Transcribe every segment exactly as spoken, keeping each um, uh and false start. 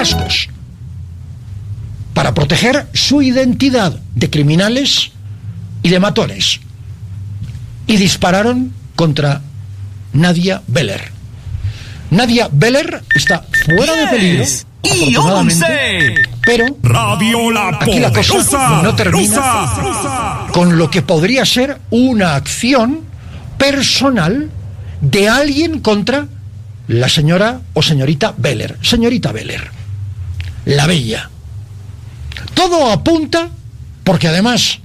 cascos para proteger su identidad de criminales y de matones, y dispararon contra Nadia Beler. Nadia Beler está fuera de peligro, afortunadamente, pero Radio La aquí la cosa no termina con lo que podría ser una acción personal de alguien contra la señora o señorita Beler. Señorita Beler, la bella. Todo apunta, porque además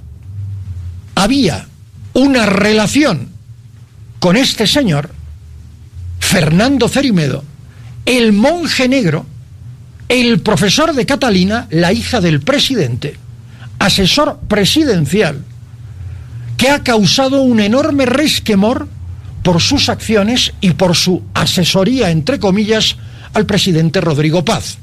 había una relación con este señor, Fernando Cerimedo, el monje negro, el profesor de Catalina, la hija del presidente, asesor presidencial, que ha causado un enorme resquemor por sus acciones y por su asesoría, entre comillas, al presidente Rodrigo Paz.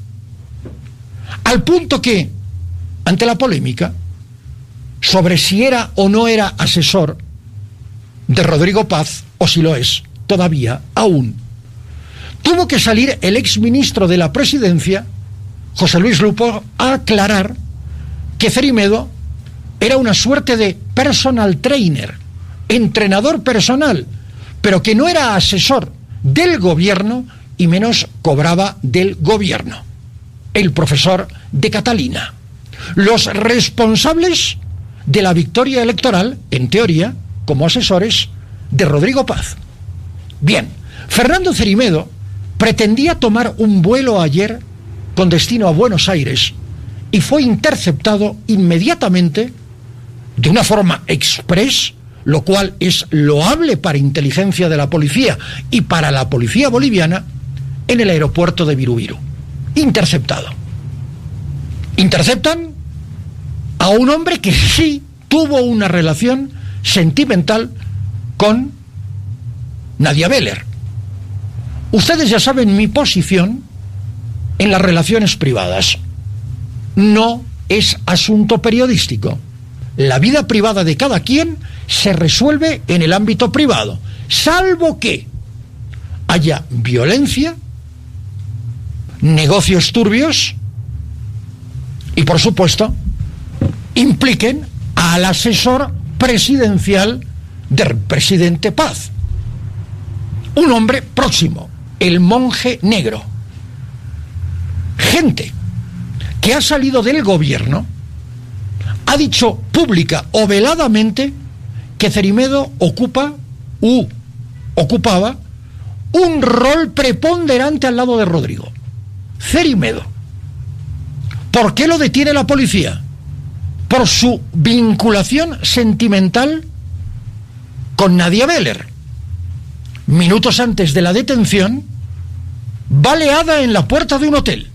Al punto que, ante la polémica sobre si era o no era asesor de Rodrigo Paz, o si lo es todavía aún, tuvo que salir el exministro de la Presidencia, José Luis Lupo, a aclarar que Cerimedo era una suerte de personal trainer, entrenador personal, pero que no era asesor del gobierno y menos cobraba del gobierno. El profesor de Catalina. Los responsables de la victoria electoral, en teoría, como asesores de Rodrigo Paz. Bien, Fernando Cerimedo pretendía tomar un vuelo ayer con destino a Buenos Aires y fue interceptado inmediatamente, de una forma express, lo cual es loable para inteligencia de la policía y para la policía boliviana, en el aeropuerto de Virubiru. Interceptado. Interceptan a un hombre que sí tuvo una relación sentimental con Nadia Beler. Ustedes ya saben mi posición en las relaciones privadas. No es asunto periodístico. La vida privada de cada quien se resuelve en el ámbito privado, salvo que haya violencia, negocios turbios y, por supuesto, impliquen al asesor presidencial del presidente Paz, un hombre próximo, el monje negro. Gente que ha salido del gobierno ha dicho pública o veladamente que Cerimedo ocupa u ocupaba un rol preponderante al lado de Rodrigo. Cerimedo. ¿Por qué lo detiene la policía? Por su vinculación sentimental con Nadia Beler. Minutos antes de la detención, baleada en la puerta de un hotel.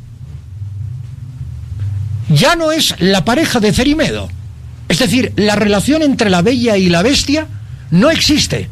Ya no es la pareja de Cerimedo. Es decir, la relación entre la bella y la bestia no existe.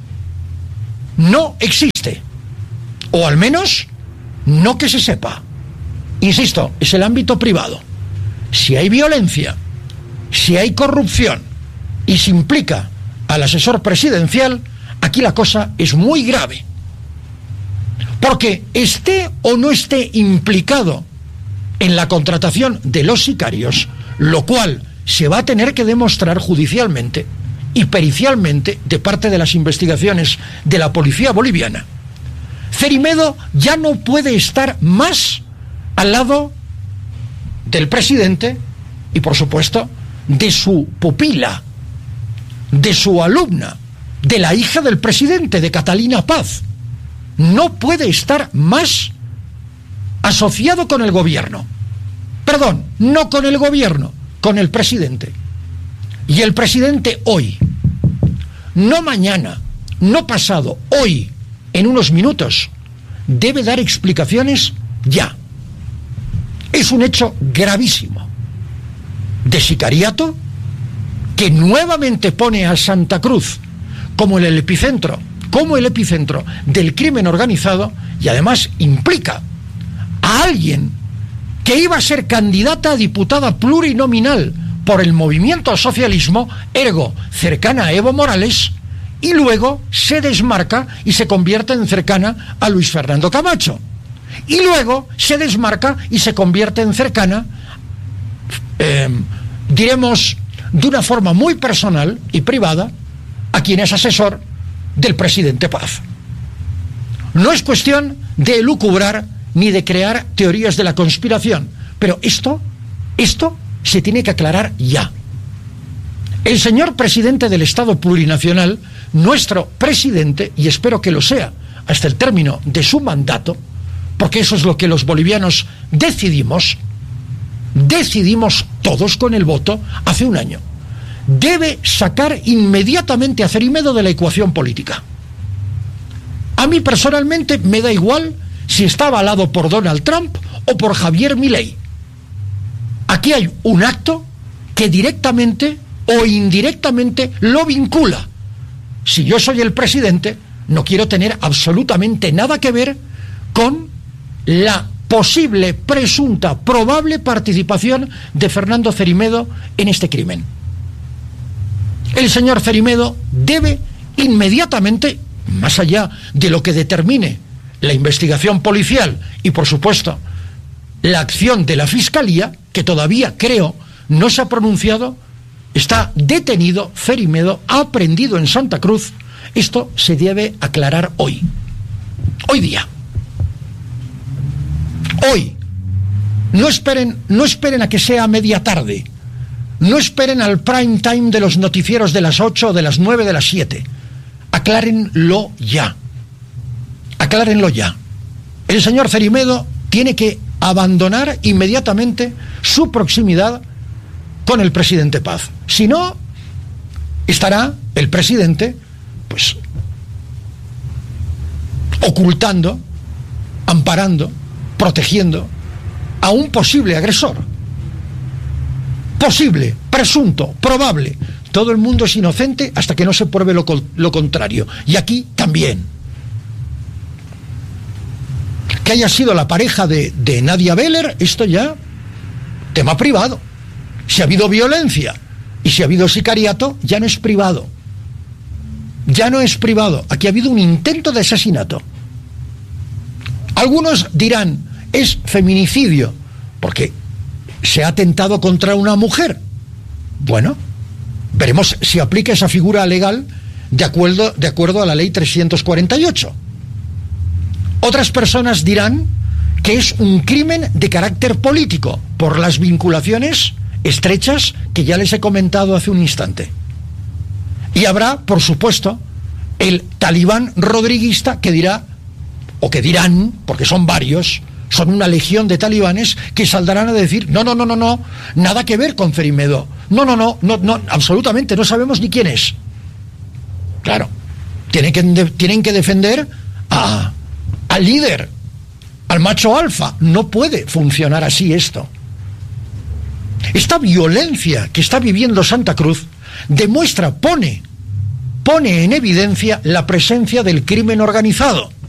No existe. O al menos, no que se sepa. Insisto, es el ámbito privado. Si hay violencia, si hay corrupción y se implica al asesor presidencial, aquí la cosa es muy grave. Porque esté o no esté implicado en la contratación de los sicarios, lo cual se va a tener que demostrar judicialmente y pericialmente de parte de las investigaciones de la policía boliviana, Cerimedo ya no puede estar más al lado del presidente y, por supuesto, de su pupila, de su alumna, de la hija del presidente, de Catalina Paz. No puede estar más asociado con el gobierno. Perdón, no con el gobierno, con el presidente. Y el presidente hoy, no mañana, no pasado, hoy, en unos minutos, debe dar explicaciones ya. Es un hecho gravísimo de sicariato que nuevamente pone a Santa Cruz como el epicentro, como el epicentro del crimen organizado, y además implica a alguien que iba a ser candidata a diputada plurinominal por el movimiento socialismo, ergo cercana a Evo Morales, y luego se desmarca y se convierte en cercana a Luis Fernando Camacho. y luego se desmarca y se convierte en cercana, eh, diremos, de una forma muy personal y privada, a quien es asesor del presidente Paz. No es cuestión de elucubrar ni de crear teorías de la conspiración, pero esto, esto se tiene que aclarar ya. El señor presidente del Estado plurinacional, nuestro presidente, y espero que lo sea hasta el término de su mandato, porque eso es lo que los bolivianos decidimos, decidimos todos con el voto hace un año, debe sacar inmediatamente a Cerimedo de la ecuación política. A mí personalmente me da igual si está avalado por Donald Trump o por Javier Milei. Aquí hay un acto que directamente o indirectamente lo vincula. Si yo soy el presidente, no quiero tener absolutamente nada que ver con la posible, presunta, probable participación de Fernando Cerimedo en este crimen. El señor Cerimedo debe inmediatamente, más allá de lo que determine la investigación policial y, por supuesto, la acción de la Fiscalía, que todavía, creo, no se ha pronunciado, está detenido Cerimedo, aprehendido en Santa Cruz. Esto se debe aclarar hoy. Hoy día. Hoy. No esperen, no esperen a que sea media tarde. No esperen al prime time de los noticieros de las ocho, de las nueve, de las siete. Aclárenlo ya. Aclárenlo ya. El señor Cerimedo tiene que abandonar inmediatamente su proximidad con el presidente Paz. Si no, estará el presidente, pues, ocultando, amparando, protegiendo a un posible agresor. Posible, presunto, probable. Todo el mundo es inocente hasta que no se pruebe lo, lo contrario. Y aquí también. Que haya sido la pareja de, de Nadia Beller, esto ya, tema privado. Si ha habido violencia y si ha habido sicariato, ya no es privado. Ya no es privado. Aquí ha habido un intento de asesinato. Algunos dirán, es feminicidio, porque se ha atentado contra una mujer. Bueno, veremos si aplica esa figura legal de acuerdo, de acuerdo a la ley trescientos cuarenta y ocho. Otras personas dirán que es un crimen de carácter político, por las vinculaciones estrechas que ya les he comentado hace un instante. Y habrá, por supuesto, el talibán rodriguista que dirá, o que dirán, porque son varios, son una legión de talibanes que saldrán a decir, no, no, no, no, no, nada que ver con Cerimedo. No, no, no, no, no, absolutamente, no sabemos ni quién es. Claro, tienen que, de, tienen que defender a, al líder, al macho alfa. No puede funcionar así esto. Esta violencia que está viviendo Santa Cruz demuestra, pone, pone en evidencia la presencia del crimen organizado.